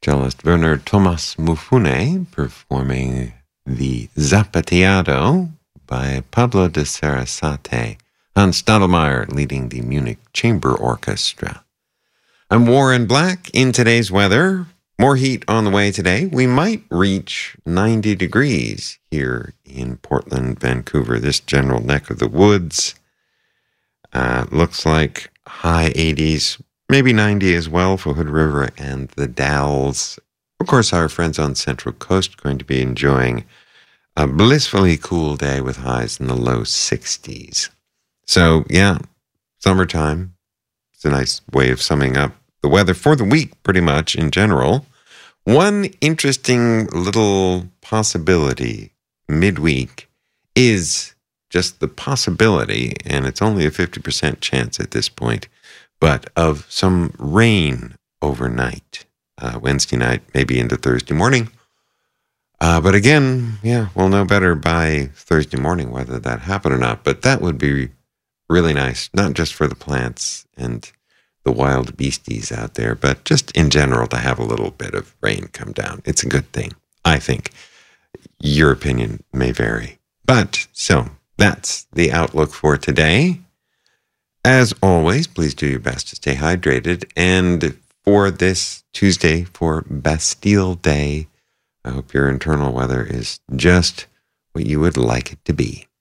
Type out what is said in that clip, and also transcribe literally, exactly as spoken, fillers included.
Cellist Werner Thomas Mufune performing the Zapateado by Pablo de Sarasate. Hans Stadelmeier leading the Munich Chamber Orchestra. I'm Warren Black. In today's weather, more heat on the way today. We might reach ninety degrees here in Portland, Vancouver, this general neck of the woods. Uh, looks like high eighties, maybe ninety as well for Hood River and the Dalles. Of course, our friends on Central Coast are going to be enjoying a blissfully cool day with highs in the low sixties. So, yeah, summertime. It's a nice way of summing up the weather for the week, pretty much, in general. One interesting little possibility midweek is just the possibility, and it's only a fifty percent chance at this point, but of some rain overnight, uh, Wednesday night, maybe into Thursday morning. Uh, but again, yeah, we'll know better by Thursday morning whether that happened or not. But that would be really nice, not just for the plants and the wild beasties out there, but just in general to have a little bit of rain come down. It's a good thing, I think. Your opinion may vary. But, so, that's the outlook for today. As always, please do your best to stay hydrated. And for this Tuesday, for Bastille Day, I hope your internal weather is just what you would like it to be.